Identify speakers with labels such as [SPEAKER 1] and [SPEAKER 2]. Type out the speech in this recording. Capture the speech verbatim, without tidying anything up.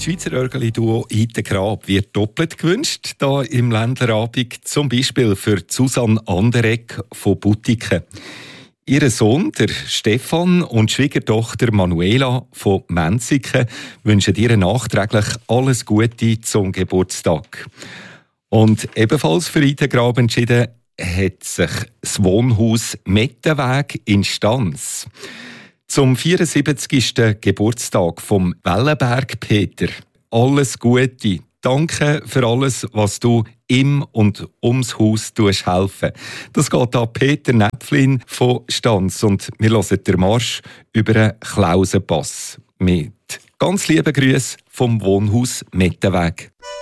[SPEAKER 1] Schweizer Örgeli-Duo Ite Grab wird doppelt gewünscht, da im Ländlerabend, zum Beispiel für Susanne Anderegg von Butiken. Ihr Sohn, der Stefan, und Schwiegertochter Manuela von Menziken wünschen ihr nachträglich alles Gute zum Geburtstag. Und ebenfalls für Ite Grab entschieden hat sich das Wohnhaus Mettenweg in Stans. Zum vierundsiebzigsten Geburtstag vom Wellenberg Peter. Alles Gute. Danke für alles, was du im und ums Haus tust helfen. Das geht an Peter Näpflin von Stans und wir hören den Marsch über den Klausenpass mit ganz lieben Grüßen vom Wohnhaus Mettenweg.